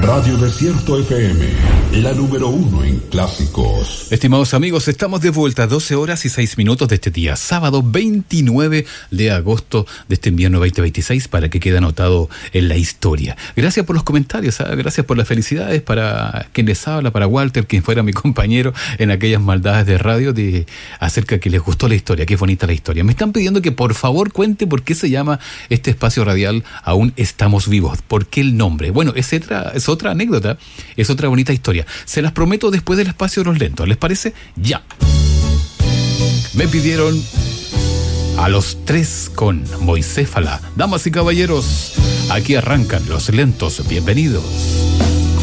Radio Desierto FM, la número 1 en clásicos. Estimados amigos, estamos de vuelta, 12 horas y 6 minutos de este día, sábado 29 de agosto de este invierno 2026, para que quede anotado en la historia. Gracias por los comentarios, gracias por las felicidades para quien les habla, para Walter, quien fuera mi compañero en aquellas maldades de radio, acerca de que les gustó la historia, qué bonita la historia. Me están pidiendo que por favor cuente por qué se llama este espacio radial Aún Estamos Vivos, por qué el nombre. Bueno, es otra anécdota, es otra bonita historia. Se las prometo después del espacio de los lentos. ¿Les parece? Ya. Me pidieron a los tres con Moisés Falá. Damas y caballeros, aquí arrancan los lentos. Bienvenidos.